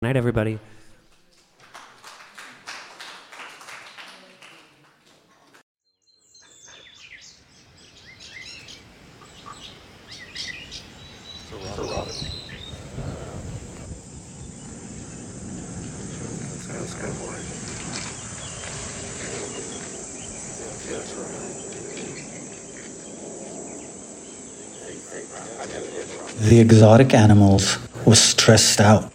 Night, everybody. The exotic animals were stressed out.